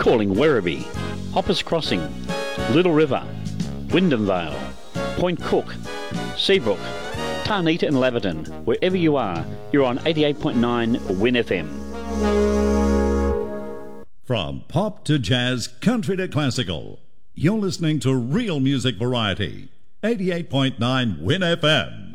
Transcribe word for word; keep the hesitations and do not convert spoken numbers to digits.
Calling Werribee, Hoppers Crossing, Little River, Wyndham Vale, Point Cook, Seabrook, Tarnita and Laverton. Wherever you are, you're on eighty-eight point nine Win F M. From pop to jazz, country to classical, you're listening to real music variety. eighty-eight point nine Win F M.